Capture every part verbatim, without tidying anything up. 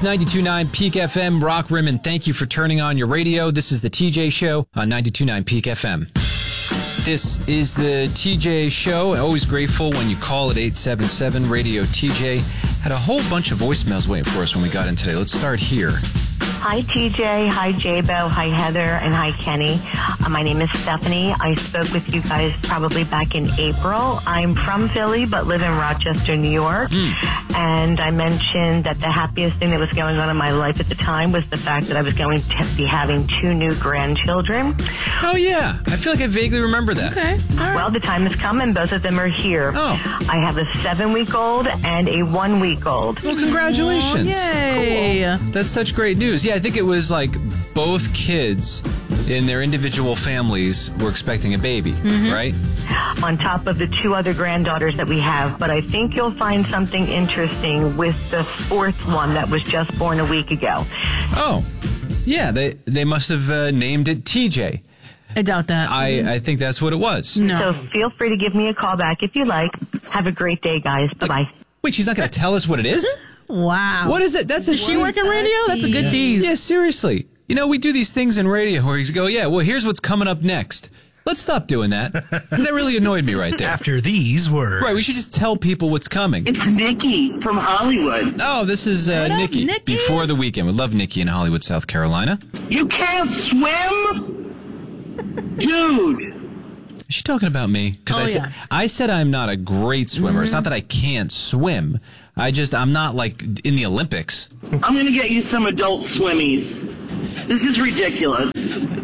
It's ninety-two point nine Peak F M, Rock Rim, and thank you for turning on your radio. This is the T J Show on ninety-two point nine Peak F M. This is the T J Show. Always grateful when you call at eight seven seven radio T J. Had a whole bunch of voicemails waiting for us when we got in today. Let's start here. Hi, T J. Hi, J-Bo. Hi, Heather. And hi, Kenny. Uh, my name is Stephanie. I spoke with you guys probably back in April. I'm from Philly, but live in Rochester, New York. Mm. And I mentioned that the happiest thing that was going on in my life at the time was the fact that I was going to be having two new grandchildren. Oh, yeah. I feel like I vaguely remember that. Okay. Right. Well, the time has come, and both of them are here. Oh. I have a seven-week-old and a one-week-old. Well, congratulations. Oh, yay. Cool. That's such great news. Yeah, I think it was like both kids in their individual families were expecting a baby, mm-hmm. right? On top of the two other granddaughters that we have. But I think you'll find something interesting with the fourth one that was just born a week ago. Oh, yeah. They, they must have uh, named it T J. I doubt that. I, I think that's what it was. No. So feel free to give me a call back if you like. Have a great day, guys. Bye-bye. Wait, she's not going to tell us what it is? Wow. What is it? That's a Does she work in radio? That's a good tease. Yeah, seriously. You know, we do these things in radio where you go, yeah, well, here's what's coming up next. Let's stop doing that. Because that really annoyed me right there. After these words. Right, we should just tell people what's coming. It's Nikki from Hollywood. Oh, this is uh, Nikki. Nikki. Before the weekend. We love Nikki in Hollywood, South Carolina. You can't swim? Dude. Is she talking about me? Because oh, I, yeah. said, I said I'm not a great swimmer. Mm-hmm. It's not that I can't swim. I just, I'm not like in the Olympics. I'm going to get you some adult swimmies. This is ridiculous.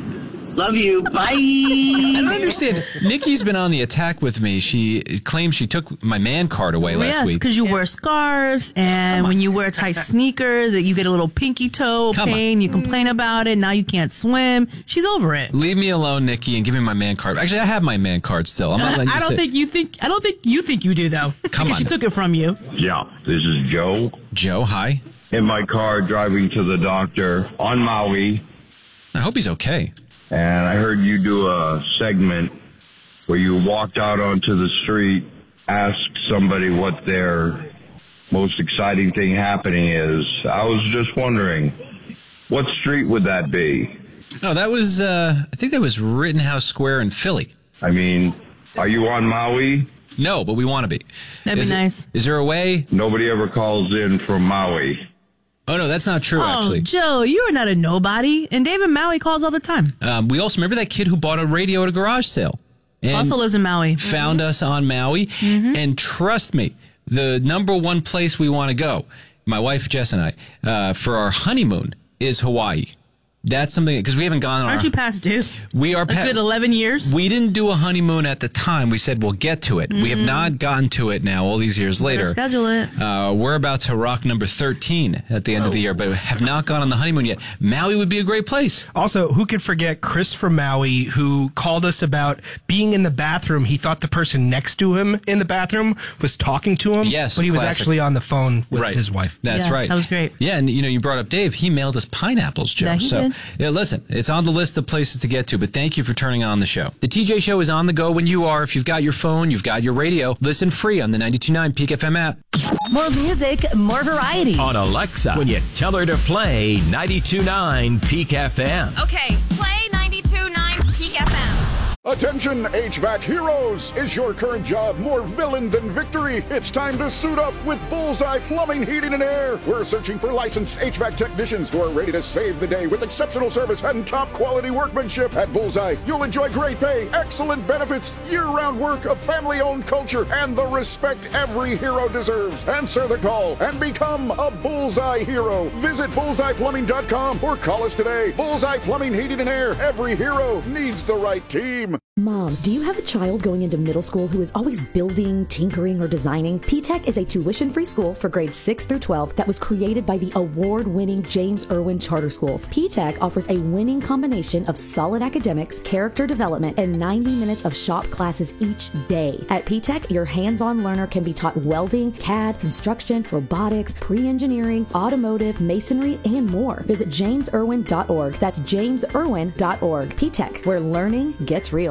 Love you. Bye. I don't understand. Nikki's been on the attack with me. She claims she took my man card away well, last yes, week. because you wear scarves, and when you wear tight sneakers, you get a little pinky toe Come pain. on. You complain about it. Now you can't swim. She's over it. Leave me alone, Nikki, and give me my man card. Actually, I have my man card still. I'm not letting you I don't sit. think you think. I don't think you think you do though. Come because on. she took it from you. Yeah, this is Joe. Joe, hi. In my car driving to the doctor on Maui. I hope he's okay. And I heard you do a segment where you walked out onto the street, asked somebody what their most exciting thing happening is. I was just wondering, what street would that be? Oh, that was, uh, I think that was Rittenhouse Square in Philly. I mean, are you on Maui? No, but we want to be. That'd is be it, nice. Is there a way? Nobody ever calls in from Maui. Oh, no, that's not true, oh, actually. Joe, you are not a nobody. And David Maui calls all the time. Um, we also remember that kid who bought a radio at a garage sale. And also lives in Maui. Found us on Maui. Mm-hmm. And trust me, the number one place we want to go, my wife Jess and I, uh, for our honeymoon is Hawaii. That's something, because we haven't gone on Aren't our, you past due? We are a past. good eleven years? We didn't do a honeymoon at the time. We said we'll get to it. Mm-hmm. We have not gotten to it now all these years later. Better schedule it. Uh, we're about to rock number thirteen at the end oh. of the year, but have not gone on the honeymoon yet. Maui would be a great place. Also, who could forget Chris from Maui, who called us about being in the bathroom. He thought the person next to him in the bathroom was talking to him. Yes, but he was classic. actually on the phone with right. his wife. That's yes, right. That was great. Yeah, and you know, you brought up Dave. He mailed us pineapples, Joe. Yeah, he so did. Yeah, listen, it's on the list of places to get to, but thank you for turning on the show. The T J Show is on the go when you are. If you've got your phone, you've got your radio, listen free on the ninety-two point nine Peak F M app. More music, more variety. On Alexa, when you tell her to play ninety-two point nine Peak F M. Okay, play ninety-two point nine Peak F M. Attention, H V A C heroes! Is your current job more villain than victory? It's time to suit up with Bullseye Plumbing, Heating, and Air. We're searching for licensed H V A C technicians who are ready to save the day with exceptional service and top-quality workmanship. At Bullseye, you'll enjoy great pay, excellent benefits, year-round work, a family-owned culture, and the respect every hero deserves. Answer the call and become a Bullseye hero. Visit bullseye plumbing dot com or call us today. Bullseye Plumbing, Heating, and Air. Every hero needs the right team. Mom, do you have a child going into middle school who is always building, tinkering, or designing? P TECH is a tuition-free school for grades six through twelve that was created by the award-winning James Irwin Charter Schools. P TECH offers a winning combination of solid academics, character development, and ninety minutes of shop classes each day. At P TECH, your hands-on learner can be taught welding, C A D, construction, robotics, pre-engineering, automotive, masonry, and more. Visit james irwin dot org. That's james irwin dot org. P TECH, where learning gets real.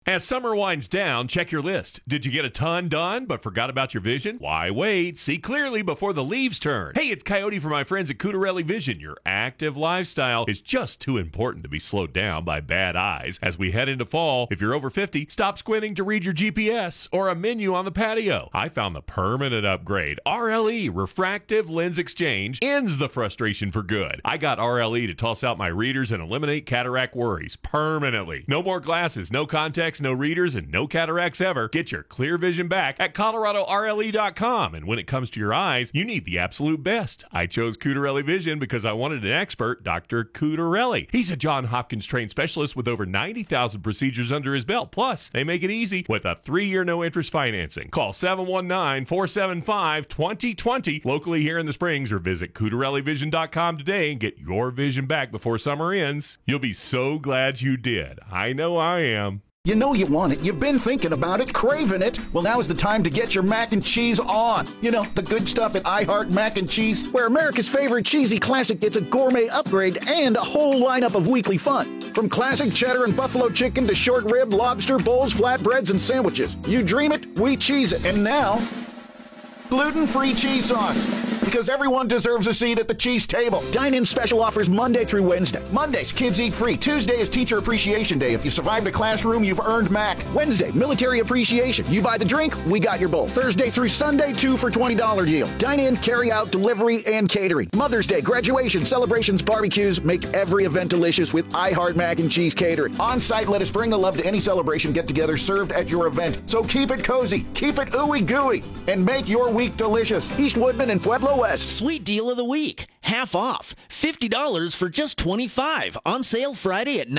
As summer winds down, check your list. Did you get a ton done but forgot about your vision? Why wait? See clearly before the leaves turn. Hey, it's Coyote for my friends at Cutarelli Vision. Your active lifestyle is just too important to be slowed down by bad eyes. As we head into fall, if you're over fifty, stop squinting to read your G P S or a menu on the patio. I found the permanent upgrade. R L E, Refractive Lens Exchange, ends the frustration for good. I got R L E to toss out my readers and eliminate cataract worries permanently. No more glasses, no contacts, no readers, and no cataracts ever. Get your clear vision back at Colorado R L E dot com. And when it comes to your eyes, you need the absolute best. I chose Cutarelli Vision because I wanted an expert, Doctor Cutarelli. He's a John Hopkins trained specialist with over ninety thousand procedures under his belt. Plus, they make it easy with a three-year no-interest financing. Call seven one nine, four seven five, two zero two zero locally here in the Springs or visit Cutarelli Vision dot com today and get your vision back before summer ends. You'll be so glad you did. I know I am. You know you want it. You've been thinking about it, craving it. Well, now's the time to get your mac and cheese on. You know, the good stuff at I Heart Mac and Cheese, where America's favorite cheesy classic gets a gourmet upgrade and a whole lineup of weekly fun. From classic cheddar and buffalo chicken to short rib, lobster, bowls, flatbreads, and sandwiches. You dream it, we cheese it. And now, gluten-free cheese sauce. Because everyone deserves a seat at the cheese table. Dine-in special offers Monday through Wednesday. Mondays, kids eat free. Tuesday is Teacher Appreciation Day. If you survived a classroom, you've earned Mac. Wednesday, Military Appreciation. You buy the drink, we got your bowl. Thursday through Sunday, two for twenty dollars deal. Dine-in, carry-out, delivery, and catering. Mother's Day, graduation, celebrations, barbecues. Make every event delicious with I Heart Mac and Cheese Catering. On-site, let us bring the love to any celebration get-together served at your event. So keep it cozy, keep it ooey-gooey, and make your week delicious. East Woodman and Pueblo West. Sweet deal of the week. Half off. fifty dollars for just twenty-five dollars. On sale Friday at